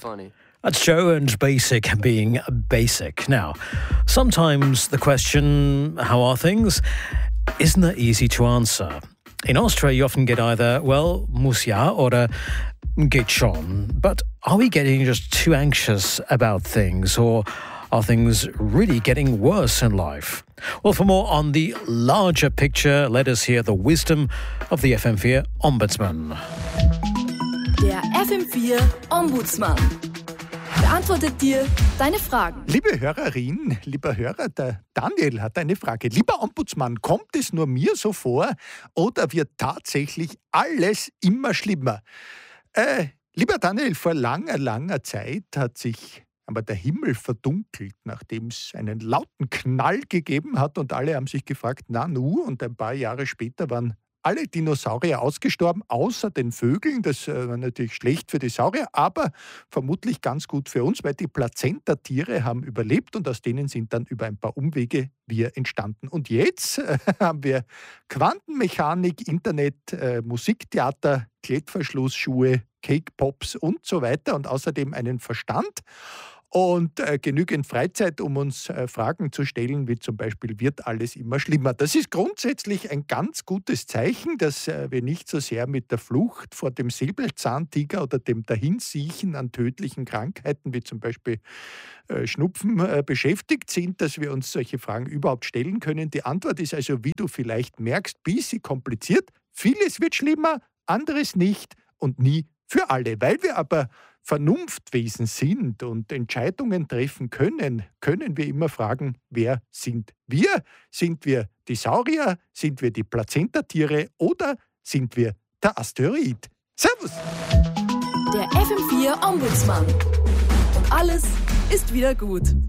funny. That's Joe and Basic being basic. Now, sometimes the question, how are things, isn't that easy to answer. In Austria, you often get either, well, muss ja oder geht schon. But are we getting just too anxious about things, or are things really getting worse in life? Well, for more on the larger picture, let us hear the wisdom of the FM4 Ombudsman. Der FM4 Ombudsman beantwortet dir deine Fragen. Liebe Hörerin, lieber Hörer, der Daniel hat eine Frage. Lieber Ombudsmann, kommt es nur mir so vor oder wird tatsächlich alles immer schlimmer? Lieber Daniel, vor langer Zeit hat sich aber der Himmel verdunkelt, nachdem es einen lauten Knall gegeben hat und alle haben sich gefragt, nanu, und ein paar Jahre später waren alle Dinosaurier ausgestorben, außer den Vögeln. Das war natürlich schlecht für die Saurier, aber vermutlich ganz gut für uns, weil die Plazentatiere haben überlebt und aus denen sind dann über ein paar Umwege wir entstanden. Und jetzt haben wir Quantenmechanik, Internet, Musiktheater, Klettverschlussschuhe, Cake Pops und so weiter und außerdem einen Verstand und genügend Freizeit, um uns Fragen zu stellen, wie zum Beispiel, wird alles immer schlimmer? Das ist grundsätzlich ein ganz gutes Zeichen, dass wir nicht so sehr mit der Flucht vor dem Säbelzahntiger oder dem Dahinsiechen an tödlichen Krankheiten, wie zum Beispiel Schnupfen, beschäftigt sind, dass wir uns solche Fragen überhaupt stellen können. Die Antwort ist also, wie du vielleicht merkst, bisschen kompliziert. Vieles wird schlimmer, anderes nicht und nie für alle. Weil wir aber Vernunftwesen sind und Entscheidungen treffen können, können wir immer fragen, wer sind wir? Sind wir die Saurier? Sind wir die Plazentatiere? Oder sind wir der Asteroid? Servus! Der FM4 Ombudsman. Und alles ist wieder gut.